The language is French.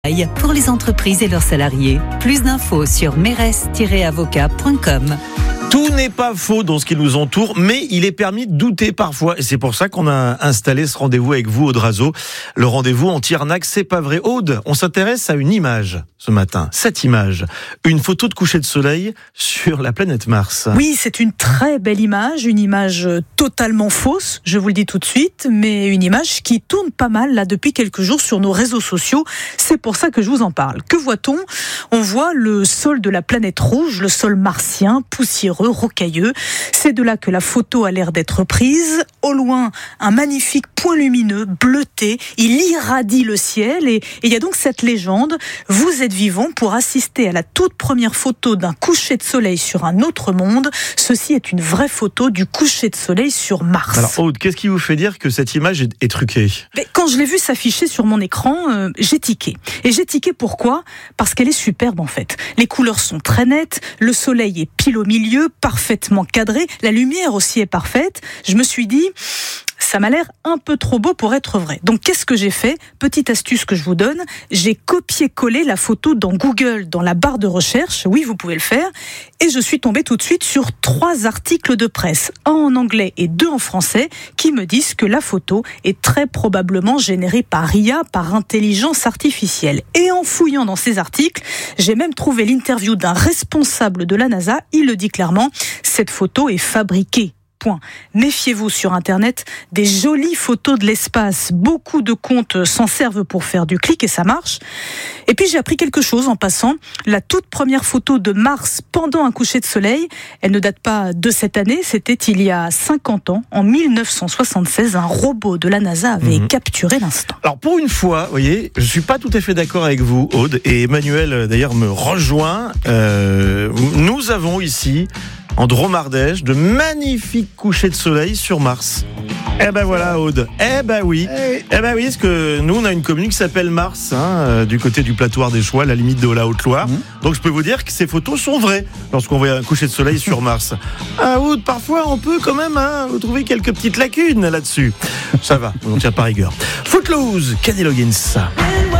pour les entreprises et leurs salariés. Plus d'infos sur meres-avocat.com. Tout n'est pas faux dans ce qui nous entoure, mais il est permis de douter parfois. Et c'est pour ça qu'on a installé ce rendez-vous avec vous, Aude Razeau. Le rendez-vous anti-arnaque, c'est pas vrai. Aude, on s'intéresse à une image ce matin. Cette image, une photo de coucher de soleil sur la planète Mars. Oui, c'est une très belle image, une image totalement fausse, je vous le dis tout de suite, mais une image qui tourne pas mal là depuis quelques jours sur nos réseaux sociaux. C'est pour ça que je vous en parle. Que voit-on ? On voit le sol de la planète rouge, le sol martien, poussiéreux, rocailleux. C'est de là que la photo a l'air d'être prise. Au loin, un magnifique point lumineux, bleuté. Il irradie le ciel et il y a donc cette légende. Vous êtes vivant pour assister à la toute première photo d'un coucher de soleil sur un autre monde. Ceci est une vraie photo du coucher de soleil sur Mars. Alors Aude, qu'est-ce qui vous fait dire que cette image est truquée ? Mais quand je l'ai vue s'afficher sur mon écran, j'ai tiqué. Et j'ai tiqué pourquoi ? Parce qu'elle est superbe en fait. Les couleurs sont très nettes, le soleil est pile au milieu, parfaitement cadré, la lumière aussi est parfaite. Je me suis dit, ça m'a l'air un peu trop beau pour être vrai. Donc qu'est-ce que j'ai fait ? Petite astuce que je vous donne, j'ai copié-collé la photo dans Google, dans la barre de recherche, oui vous pouvez le faire, et je suis tombée tout de suite sur 3 articles de presse, un en anglais et 2 en français, qui me disent que la photo est très probablement générée par IA, par intelligence artificielle. Et en fouillant dans ces articles, j'ai même trouvé l'interview d'un responsable de la NASA, il le dit clairement, cette photo est fabriquée. Point. Méfiez-vous sur Internet des jolies photos de l'espace. Beaucoup de comptes s'en servent pour faire du clic et ça marche. Et puis j'ai appris quelque chose en passant. La toute première photo de Mars pendant un coucher de soleil, elle ne date pas de cette année, c'était il y a 50 ans, en 1976, un robot de la NASA avait capturé l'instant. Alors pour une fois, vous voyez, je suis pas tout à fait d'accord avec vous, Aude, et Emmanuel d'ailleurs me rejoint. Nous avons ici, en Drôme-Ardèche, de magnifiques couchers de soleil sur Mars. Eh ben voilà, Aude. Eh ben oui, parce que nous on a une commune qui s'appelle Mars, du côté du plateau ardéchois, la limite de la Haute-Loire. Donc je peux vous dire que ces photos sont vraies lorsqu'on voit un coucher de soleil sur Mars. Ah Aude, parfois on peut quand même trouver quelques petites lacunes là-dessus. Ça va, on n'en tient pas rigueur. Footloose, Kenny Loggins.